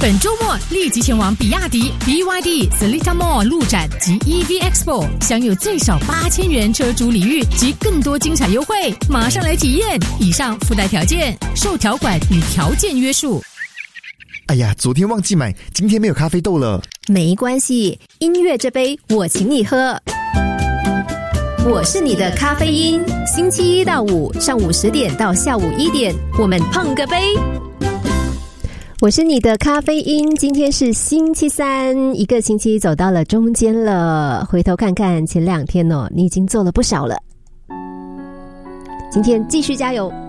本周末立即前往比亚迪 BYD Seletar Mall 路展及 EV Expo， 享有最少8000元车主礼遇及更多精彩优惠，马上来体验！以上附带条件受条款与条件约束。 哎呀，昨天忘记买，今天没有咖啡豆了。 没关系，音乐这杯我请你喝。我是你的咖啡因，星期一到五上午10点到下午1点，我们碰个杯。我是你的咖啡因，今天是星期3，一个星期走到了中间了。回头看看前2天哦，你已经做了不少了。今天继续加油。